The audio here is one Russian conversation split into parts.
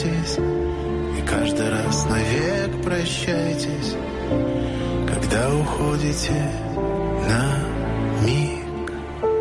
прощайтесь, и каждый раз навек прощайтесь, когда уходите на миг.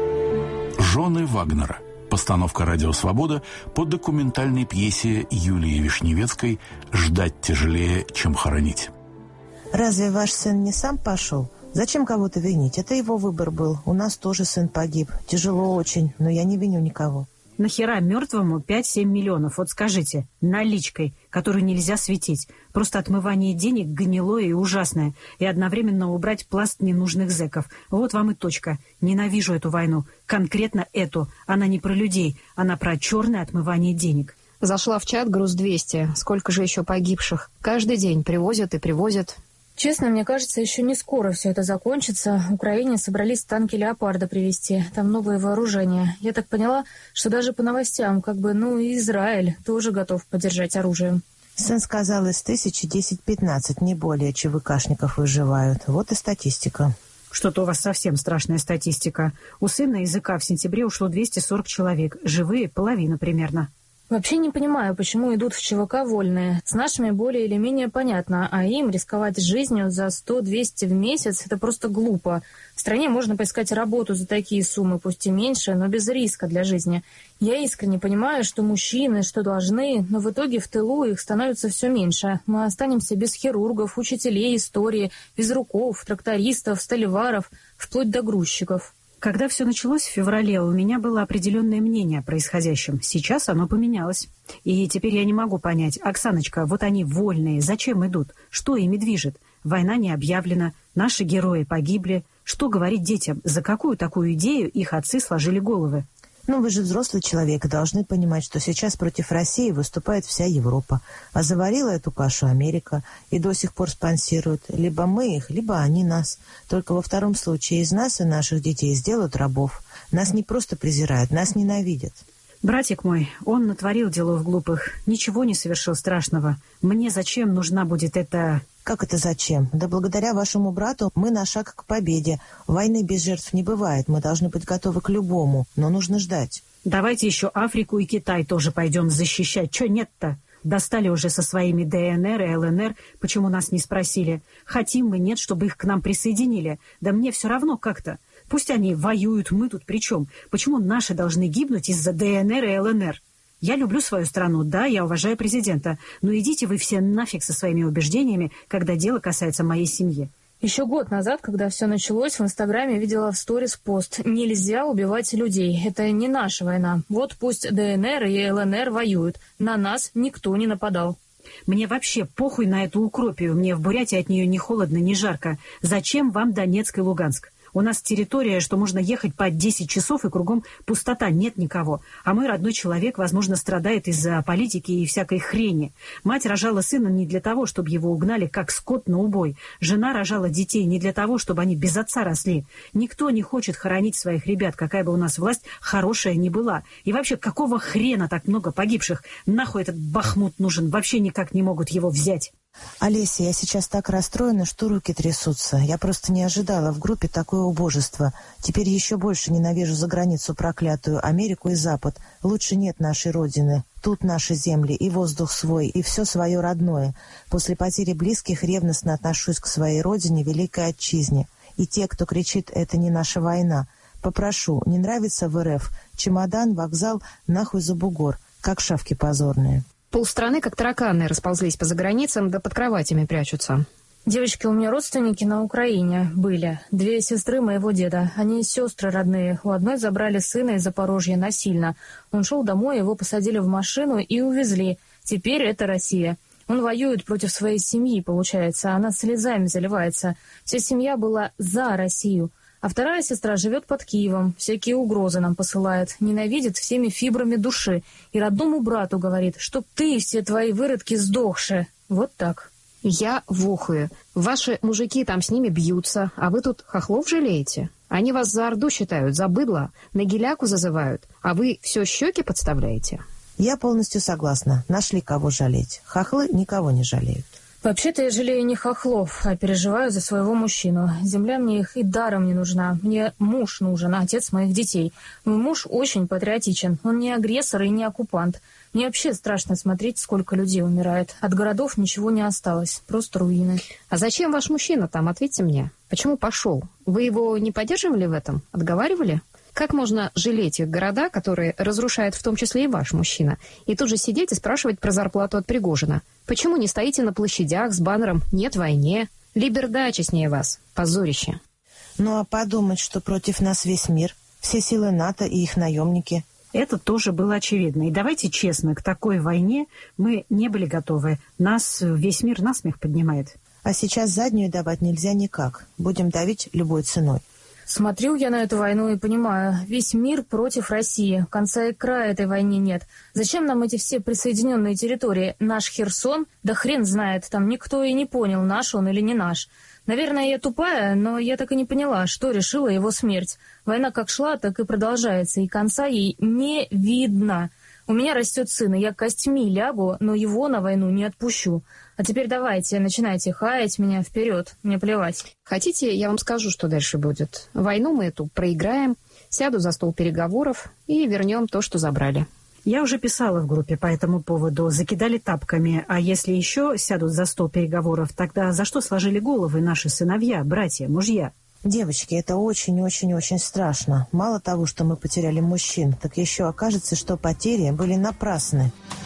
«Жены Вагнера». Постановка «Радио Свобода» по документальной пьесе Юлии Вишневецкой «Ждать тяжелее, чем хоронить». Разве ваш сын не сам пошел? Зачем кого-то винить? Это его выбор был. У нас тоже сын погиб. Тяжело очень, но я не виню никого. Нахера мертвому 5-7 миллионов? Вот скажите, наличкой, которую нельзя светить. Просто отмывание денег гнилое и ужасное. И одновременно убрать пласт ненужных зэков. Вот вам и точка. Ненавижу эту войну. Конкретно эту. Она не про людей. Она про черное отмывание денег. Зашла в чат груз 200. Сколько же еще погибших? Каждый день привозят и привозят. Честно, мне кажется, еще не скоро все это закончится. Украине собрались танки «Леопарда» привезти. Там новое вооружение. Я так поняла, что даже по новостям, и Израиль тоже готов поддержать оружием. Сын сказал, из 1010-15, не более ЧВКшников выживают. Вот и статистика. Что-то у вас совсем страшная статистика. У сына языка в сентябре ушло 240 человек. Живые — половина примерно. Вообще не понимаю, почему идут в ЧВК вольные. С нашими более или менее понятно, а им рисковать жизнью за 100-200 в месяц – это просто глупо. В стране можно поискать работу за такие суммы, пусть и меньше, но без риска для жизни. Я искренне понимаю, что мужчины, что должны, но в итоге в тылу их становится все меньше. Мы останемся без хирургов, учителей истории, физруков, трактористов, столеваров, вплоть до грузчиков. Когда все началось в феврале, у меня было определенное мнение о происходящем. Сейчас оно поменялось. И теперь я не могу понять. Оксаночка, вот они вольные. Зачем идут? Что ими движет? Война не объявлена. Наши герои погибли. Что говорить детям? За какую такую идею их отцы сложили головы? Ну, вы же взрослый человек и должны понимать, что сейчас против России выступает вся Европа. А заварила эту кашу Америка и до сих пор спонсирует. Либо мы их, либо они нас. Только во втором случае из нас и наших детей сделают рабов. Нас не просто презирают, нас ненавидят. Братик мой, он натворил делов глупых. Ничего не совершил страшного. Мне зачем нужна будет эта... Как это зачем? Да благодаря вашему брату мы на шаг к победе. Войны без жертв не бывает. Мы должны быть готовы к любому, но нужно ждать. Давайте еще Африку и Китай тоже пойдем защищать. Че нет-то? Достали уже со своими ДНР и ЛНР. Почему нас не спросили? Хотим мы, нет, чтобы их к нам присоединили. Да мне все равно как-то. Пусть они воюют, мы тут при чем? Почему наши должны гибнуть из-за ДНР и ЛНР? Я люблю свою страну, да, я уважаю президента, но идите вы все нафиг со своими убеждениями, когда дело касается моей семьи. Еще год назад, когда все началось, в Инстаграме видела в сторис пост «Нельзя убивать людей, это не наша война. Вот пусть ДНР и ЛНР воюют, на нас никто не нападал». Мне вообще похуй на эту укропию, мне в Бурятии от нее ни холодно, ни жарко. Зачем вам Донецк и Луганск? У нас территория, что можно ехать по 10 часов, и кругом пустота, нет никого. А мой родной человек, возможно, страдает из-за политики и всякой хрени. Мать рожала сына не для того, чтобы его угнали, как скот на убой. Жена рожала детей не для того, чтобы они без отца росли. Никто не хочет хоронить своих ребят, какая бы у нас власть хорошая ни была. И вообще, какого хрена так много погибших? Нахуй этот Бахмут нужен? Вообще никак не могут его взять. Олеся, я сейчас так расстроена, что руки трясутся. Я просто не ожидала в группе такое убожество. Теперь еще больше ненавижу за границу проклятую Америку и Запад. Лучше нет нашей родины. Тут наши земли, и воздух свой, и все свое родное. После потери близких ревностно отношусь к своей родине, великой отчизне. И те, кто кричит «это не наша война», попрошу, не нравится в РФ, чемодан, вокзал, нахуй за бугор, как шавки позорные. Полстраны, как тараканы, расползлись по заграницам, да под кроватями прячутся. Девочки, у меня родственники на Украине были. 2 сестры моего деда. Они сестры родные. У одной забрали сына из Запорожья насильно. Он шел домой, его посадили в машину и увезли. Теперь это Россия. Он воюет против своей семьи, получается. Она слезами заливается. Вся семья была за Россию. А вторая сестра живет под Киевом, всякие угрозы нам посылает, ненавидит всеми фибрами души. И родному брату говорит, чтоб ты и все твои выродки сдохши. Вот так. Я вохую. Ваши мужики там с ними бьются, а вы тут хохлов жалеете? Они вас за орду считают, за быдло, на геляку зазывают, а вы все щеки подставляете? Я полностью согласна. Нашли кого жалеть. Хохлы никого не жалеют. Вообще-то я жалею не хохлов, а переживаю за своего мужчину. Земля мне их и даром не нужна. Мне муж нужен, отец моих детей. Мой муж очень патриотичен. Он не агрессор и не оккупант. Мне вообще страшно смотреть, сколько людей умирает. От городов ничего не осталось, просто руины. А зачем ваш мужчина там? Ответьте мне. Почему пошел? Вы его не поддерживали в этом? Отговаривали? Как можно жалеть их города, которые разрушает в том числе и ваш мужчина, и тут же сидеть и спрашивать про зарплату от Пригожина? Почему не стоите на площадях с баннером «Нет войне»? Либерда честнее вас. Позорище. Ну а подумать, что против нас весь мир, все силы НАТО и их наемники. Это тоже было очевидно. И давайте честно, к такой войне мы не были готовы. Нас весь мир насмех поднимает. А сейчас заднюю давать нельзя никак. Будем давить любой ценой. Смотрю я на эту войну и понимаю, весь мир против России. Конца и края этой войне нет. Зачем нам эти все присоединенные территории? Наш Херсон? Да хрен знает, там никто и не понял, наш он или не наш. Наверное, я тупая, но я так и не поняла, что решила его смерть. Война как шла, так и продолжается, и конца ей не видно. У меня растет сын, и я костьми лягу, но его на войну не отпущу. А теперь давайте, начинайте хаять меня вперед, мне плевать. Хотите, я вам скажу, что дальше будет? Войну мы эту проиграем, сяду за стол переговоров и вернем то, что забрали. Я уже писала в группе по этому поводу, закидали тапками. А если еще сядут за стол переговоров, тогда за что сложили головы наши сыновья, братья, мужья? Девочки, это очень-очень-очень страшно. Мало того, что мы потеряли мужчин, так еще окажется, что потери были напрасны.